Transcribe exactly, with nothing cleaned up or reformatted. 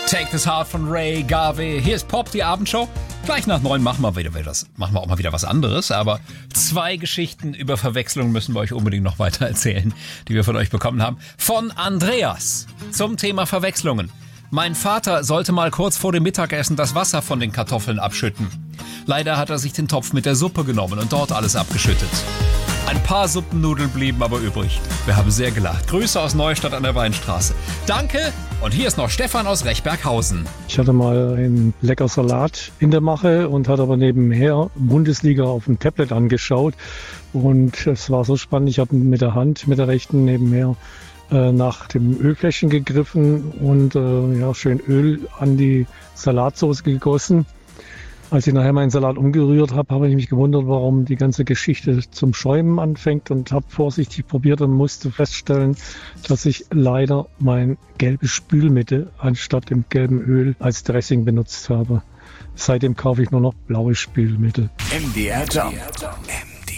Take This Heart von Ray Garvey. Hier ist Pop, die Abendshow. Gleich nach neun machen wir, wieder was, machen wir auch mal wieder was anderes. Aber zwei Geschichten über Verwechslung müssen wir euch unbedingt noch weiter erzählen, die wir von euch bekommen haben. Von Andreas zum Thema Verwechslungen. Mein Vater sollte mal kurz vor dem Mittagessen das Wasser von den Kartoffeln abschütten. Leider hat er sich den Topf mit der Suppe genommen und dort alles abgeschüttet. Ein paar Suppennudeln blieben aber übrig. Wir haben sehr gelacht. Grüße aus Neustadt an der Weinstraße. Danke. Und hier ist noch Stefan aus Rechberghausen. Ich hatte mal einen lecker Salat in der Mache und hatte aber nebenher Bundesliga auf dem Tablet angeschaut. Und es war so spannend, ich habe mit der Hand, mit der rechten nebenher äh, nach dem Ölfläschchen gegriffen und äh, ja, schön Öl an die Salatsauce gegossen. Als ich nachher meinen Salat umgerührt habe, habe ich mich gewundert, warum die ganze Geschichte zum Schäumen anfängt und habe vorsichtig probiert und musste feststellen, dass ich leider mein gelbes Spülmittel anstatt dem gelben Öl als Dressing benutzt habe. Seitdem kaufe ich nur noch blaues Spülmittel. M D R Jump.